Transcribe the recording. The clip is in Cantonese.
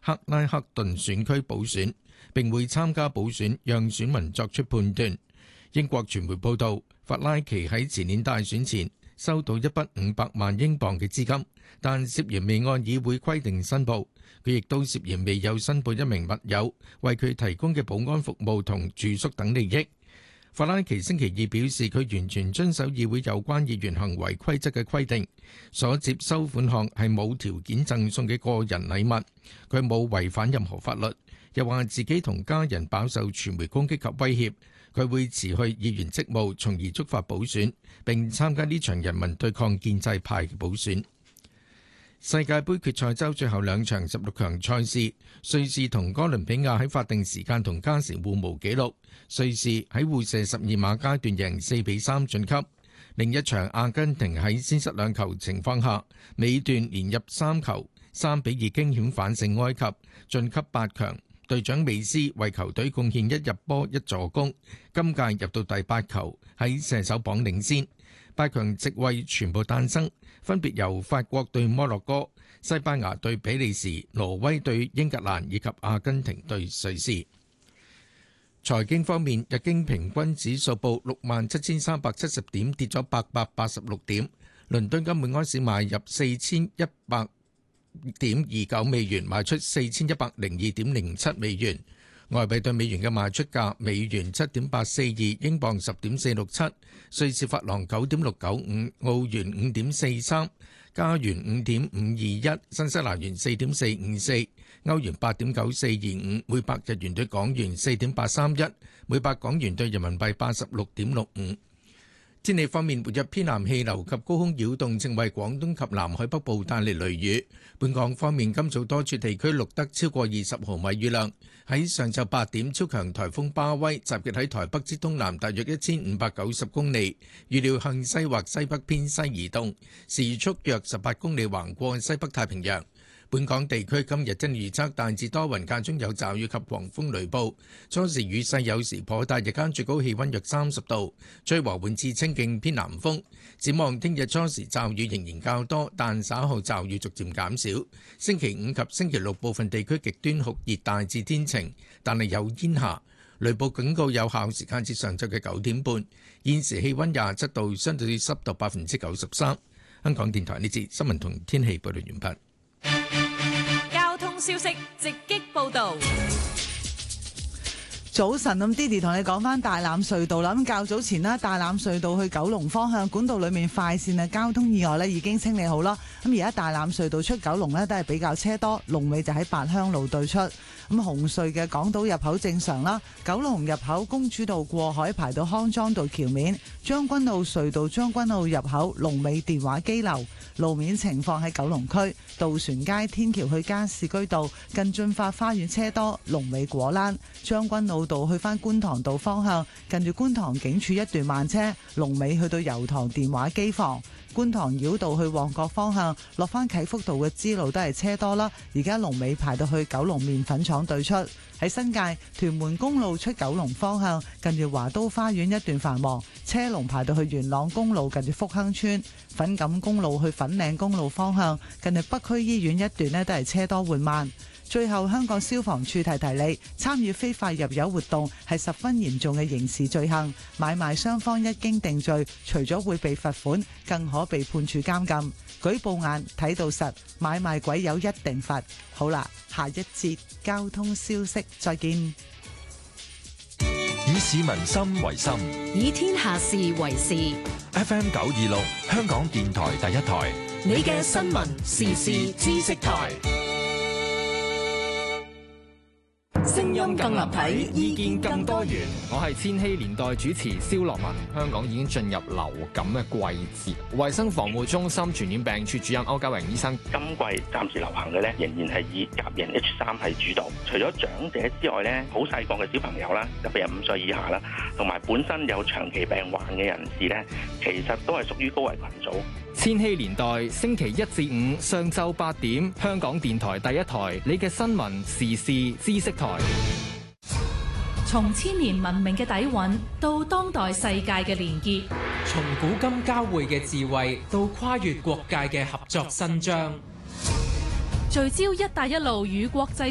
克拉克頓選區補選，並會參加補選，讓選民作出判斷。英國傳媒報道，法拉奇喺前年大選前收到一筆500萬英鎊嘅資金，但涉嫌未按議會規定申報。佢亦都涉嫌未有申報一名密友為佢提供嘅保安服務同住宿等利益。法拉奇星期二表示，佢完全遵守議會有關議員行為規則嘅規定，所接收款項係冇條件贈送嘅個人禮物，佢冇違反任何法律。又話自己同家人飽受傳媒攻擊及威脅，佢會辭去議員職務，從而觸發補選，並參加呢場人民對抗建制派嘅補選。世界盃決賽周最後兩場16強賽事，瑞士同哥倫比亞喺法定時間同加時互無紀錄，瑞士喺互射12碼階段贏4-3晉級。另一場阿根廷喺先失兩球情況下，尾段連入3球，3-2驚險反勝埃及，晉級8強。隊長美斯為球隊貢獻1入波1助攻，今屆入到第8球，喺射手榜領先。8強席位全部誕生，分別由法國對摩洛哥、西班牙對比利時、挪威對英格蘭以及阿根廷對瑞士。財經方面，日經平均指數報67,370點，跌咗886點。倫敦金每安士買入4100.29美元，賣出4102.07美元。外幣對美元嘅賣出價：美元7.842，英鎊10.467，瑞士法郎9.695，澳元5.43，加元5.521，新西蘭元4.454，歐元8.9425，每百日元對港元4.831，每百港元對人民幣86.65。天氣方面，活躍偏南氣流及高空擾動正為廣東及南海北部帶嚟雷雨。本港方面，今早多處地區錄得超過20毫米雨量。喺上晝8點，超強颱風巴威集結喺台北之東南大約1590公里，預料向西或西北偏西移動，時速約18公里，橫過西北太平洋。本港地區今日天氣預測大致多雲，間中有驟雨及狂風雷暴，初時雨勢有時頗大，日間最高氣溫約30度，吹和緩至清勁偏南風。展望聽日初時驟雨仍然較多，但稍後驟雨逐漸減少。星期5及星期6部分地區極端酷熱，大致天晴，但係有煙霞。雷暴警告有效時間至上晝嘅9點半。現時氣溫27度，相對濕度93%。香港電台呢節新聞同天氣報道完畢。 交通消息直擊報道。 早晨，咁 Didi 同你講翻大欖隧道啦。咁較早前啦，大欖隧道去九龍方向管道裏面快線嘅交通意外呢已經清理好啦。咁而家大欖隧道出九龍呢都係比較車多，龍尾就喺八鄉路對出。咁紅隧嘅港島入口正常啦，九龍入口公主道過海排到康莊道橋面，將軍澳隧道將軍澳入口龍尾電話機樓。路面情況喺九龍區渡船街天橋去加士居道近駿發花園車多，龍尾果欄。將軍澳道去返觀塘道方向近住觀塘警署一段慢車，龍尾去到油塘電話機房。觀塘繞道去旺角方向落返啟福道嘅支路都係車多啦，而家龍尾排到去九龍麵粉廠對出。喺新界屯門公路出九龍方向近住華都花園一段繁忙，車龍排到去元朗公路近住福亨村。粉錦公路去粉嶺公路方向近住北區醫院一段呢都係車多緩慢。最後，香港消防處提你，參與非法入油活動係十分嚴重嘅刑事罪行，買賣雙方一經定罪，除咗會被罰款，更可被判處監禁。舉報眼睇到實，買賣鬼友一定罰。好啦，下一節交通消息再見。 以市民心為心， 以天下事為事。 FM 926，香港電台第一台， 你嘅新聞時事知識台。聲音更立體，意見更多元。 我係千禧年代主持蕭樂文。香港已經進入流感嘅季節，衛生防護中心傳染病處主任歐家榮醫生， 今季暫時流行嘅咧，仍然係以甲型 H3係主導。除咗長者之外咧，好細個嘅小朋友啦，特別係5歲以下啦，同埋本身有長期病患嘅人士咧，其實都係屬於高危群組。 千禧年代星期1至5上晝8點，香港電台第一台，你嘅新聞時事知識台。 從千年文明嘅底蘊到當代世界嘅連結， 從古今交匯嘅智慧到跨越國界嘅合作新章， 聚焦一帶一路與國際